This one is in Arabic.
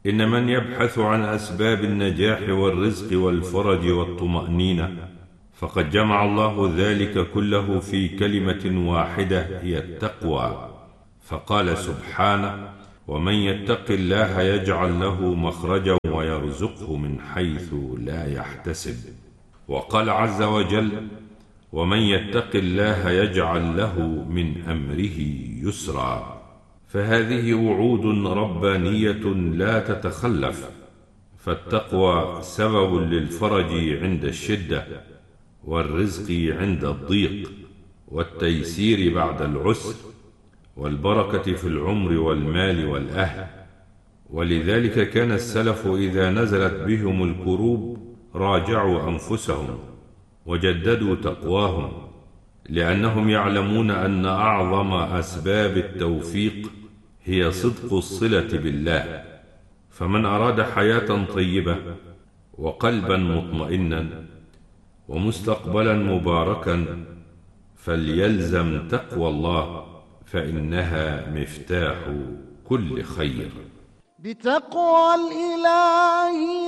إن من يبحث عن أسباب النجاح والرزق والفرج والطمأنينة فقد جمع الله ذلك كله في كلمة واحدة هي التقوى، فقال سبحانه: ومن يتق الله يجعل له مخرجا ويرزقه من حيث لا يحتسب. وقال عز وجل: ومن يتق الله يجعل له من أمره يسرا. فهذه وعود ربانية لا تتخلف، فالتقوى سبب للفرج عند الشدة، والرزق عند الضيق، والتيسير بعد العسر، والبركة في العمر والمال والأهل. ولذلك كان السلف إذا نزلت بهم الكروب راجعوا أنفسهم وجددوا تقواهم، لأنهم يعلمون أن أعظم أسباب التوفيق هي صدق الصلة بالله. فمن أراد حياة طيبة وقلبا مطمئنا ومستقبلا مباركا فليلزم تقوى الله، فإنها مفتاح كل خير. بتقوى الإله